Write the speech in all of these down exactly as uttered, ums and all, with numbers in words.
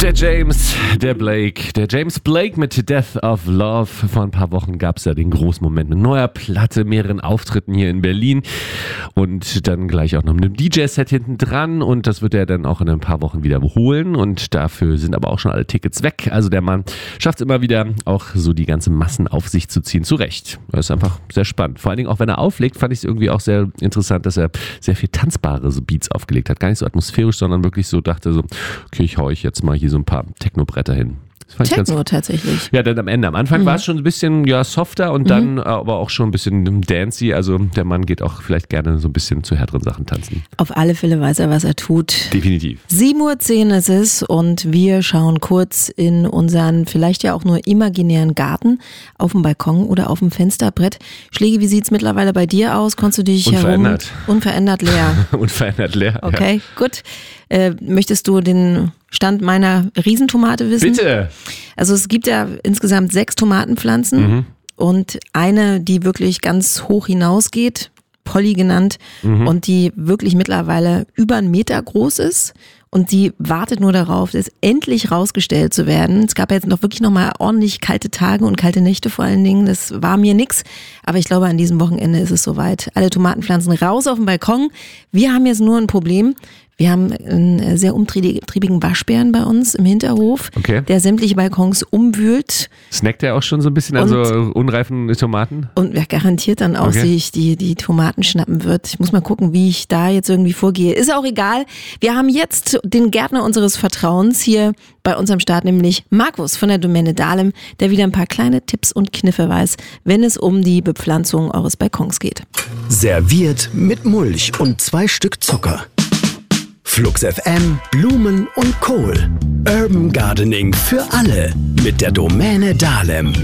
Der James, der Blake, der James Blake mit Death of Love. Vor ein paar Wochen gab es ja den großen Moment mit neuer Platte, mehreren Auftritten hier in Berlin und dann gleich auch noch mit einem D J-Set hinten dran und das wird er dann auch in ein paar Wochen wiederholen und dafür sind aber auch schon alle Tickets weg. Also der Mann schafft es immer wieder, auch so die ganzen Massen auf sich zu ziehen. Zu Recht. Das ist einfach sehr spannend. Vor allen Dingen auch, wenn er auflegt, fand ich es irgendwie auch sehr interessant, dass er sehr viel tanzbare Beats aufgelegt hat. Gar nicht so atmosphärisch, sondern wirklich so dachte so, okay, ich hau ich jetzt mal hier so ein paar Techno-Bretter hin. Techno ganz, tatsächlich. Ja, dann am Ende. Am Anfang mhm. war es schon ein bisschen ja, softer und mhm. dann aber auch schon ein bisschen dancy. Also der Mann geht auch vielleicht gerne so ein bisschen zu härteren Sachen tanzen. Auf alle Fälle weiß er, was er tut. Definitiv. sieben Uhr zehn ist es und wir schauen kurz in unseren vielleicht ja auch nur imaginären Garten auf dem Balkon oder auf dem Fensterbrett. Schläge, wie sieht es mittlerweile bei dir aus? Konntest du dich unverändert. herum... Unverändert leer. Unverändert leer. Okay, ja. Gut. Äh, möchtest du den Stand meiner Riesentomate wissen? Bitte! Also es gibt ja insgesamt sechs Tomatenpflanzen mhm. und eine, die wirklich ganz hoch hinausgeht, Polly genannt, mhm. und die wirklich mittlerweile über einen Meter groß ist. Und die wartet nur darauf, das endlich rausgestellt zu werden. Es gab ja jetzt noch wirklich nochmal ordentlich kalte Tage und kalte Nächte vor allen Dingen. Das war mir nix. Aber ich glaube, an diesem Wochenende ist es soweit. Alle Tomatenpflanzen raus auf den Balkon. Wir haben jetzt nur ein Problem. Wir haben einen sehr umtriebigen Waschbären bei uns im Hinterhof, okay. der sämtliche Balkons umwühlt. Snackt er auch schon so ein bisschen an so unreifen Tomaten? Und wer garantiert dann auch okay. sich die, die Tomaten schnappen wird. Ich muss mal gucken, wie ich da jetzt irgendwie vorgehe. Ist auch egal. Wir haben jetzt den Gärtner unseres Vertrauens hier bei uns am Start, nämlich Markus von der Domäne Dahlem, der wieder ein paar kleine Tipps und Kniffe weiß, wenn es um die Bepflanzung eures Balkons geht. Serviert mit Mulch und zwei Stück Zucker. Flux F M, Blumen und Kohl. Urban Gardening für alle mit der Domäne Dahlem.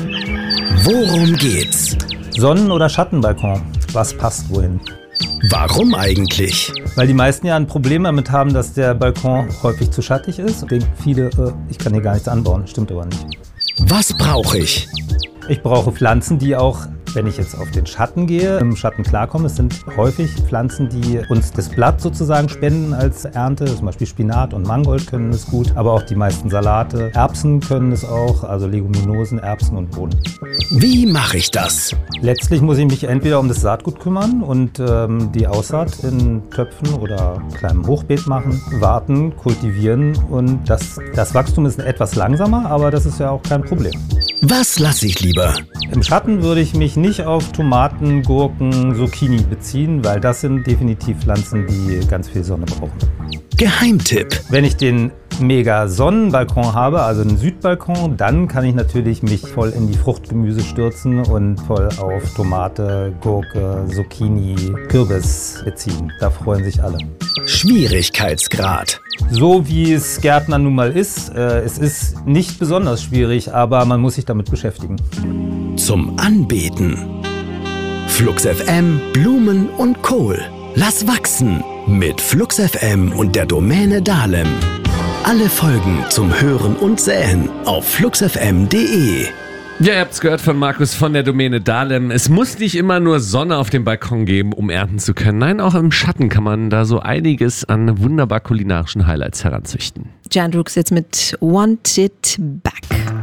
Worum geht's? Sonnen- oder Schattenbalkon? Was passt wohin? Warum eigentlich? Weil die meisten ja ein Problem damit haben, dass der Balkon häufig zu schattig ist. Und denken viele, äh, ich kann hier gar nichts anbauen. Stimmt aber nicht. Was brauche ich? Ich brauche Pflanzen, die auch, wenn ich jetzt auf den Schatten gehe, im Schatten klarkommen. Es sind häufig Pflanzen, die uns das Blatt sozusagen spenden als Ernte. Zum Beispiel Spinat und Mangold können es gut, aber auch die meisten Salate. Erbsen können es auch, also Leguminosen, Erbsen und Bohnen. Wie mache ich das? Letztlich muss ich mich entweder um das Saatgut kümmern und ähm, die Aussaat in Töpfen oder kleinem Hochbeet machen, warten, kultivieren und das, das Wachstum ist etwas langsamer, aber das ist ja auch kein Problem. Was lasse ich lieber? Im Schatten würde ich mich nicht auf Tomaten, Gurken, Zucchini beziehen, weil das sind definitiv Pflanzen, die ganz viel Sonne brauchen. Geheimtipp. Wenn ich den mega Sonnenbalkon habe, also einen Südbalkon, dann kann ich natürlich mich voll in die Fruchtgemüse stürzen und voll auf Tomate, Gurke, Zucchini, Kürbis beziehen. Da freuen sich alle. Schwierigkeitsgrad. So wie es Gärtner nun mal ist, äh, es ist nicht besonders schwierig, aber man muss sich damit beschäftigen. Zum Anbeten. Flux F M, Blumen und Kohl. Lass wachsen mit Flux F M und der Domäne Dahlem. Alle Folgen zum Hören und Säen auf flux f m punkt de. Ja, ihr habt's gehört von Markus von der Domäne Dahlem. Es muss nicht immer nur Sonne auf dem Balkon geben, um ernten zu können. Nein, auch im Schatten kann man da so einiges an wunderbar kulinarischen Highlights heranzüchten. Jan Brooks jetzt mit Want It Back.